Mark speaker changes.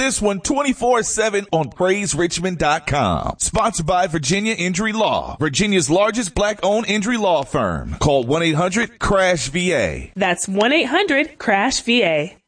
Speaker 1: This one 24/7 on PraiseRichmond.com. Sponsored by Virginia Injury Law, Virginia's largest black-owned injury law firm. Call 1-800-CRASH-VA.
Speaker 2: That's 1-800-CRASH-VA.